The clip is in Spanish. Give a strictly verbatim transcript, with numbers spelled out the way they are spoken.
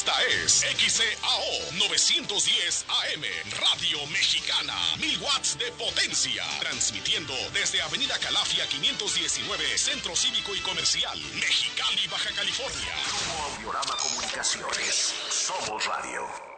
Esta es X C A O novecientos diez A M, Radio Mexicana, mil watts de potencia, transmitiendo desde Avenida Calafia quinientos diecinueve, Centro Cívico y Comercial, Mexicali, Baja California. Grupo Audiorama Comunicaciones, somos radio.